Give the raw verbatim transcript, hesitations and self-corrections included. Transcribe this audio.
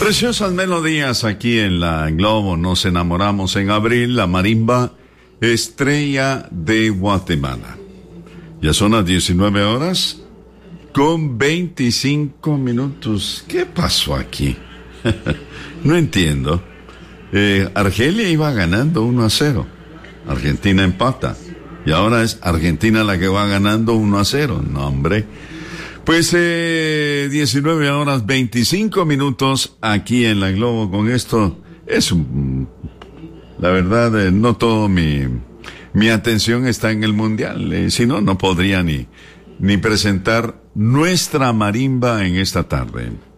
Preciosas melodías aquí en la Globo. Nos enamoramos en abril. La marimba Estrella de Guatemala. Ya son las diecinueve horas con veinticinco minutos. ¿Qué pasó aquí? No entiendo. Eh, Argelia iba ganando uno a cero. Argentina empata. Y ahora es Argentina la que va ganando uno a cero. No, hombre. Pues eh, diecinueve horas veinticinco minutos aquí en la Globo. Con esto es un, la verdad, eh, no todo mi, mi atención está en el Mundial. Eh, si no, no podría ni, ni presentar nuestra marimba en esta tarde.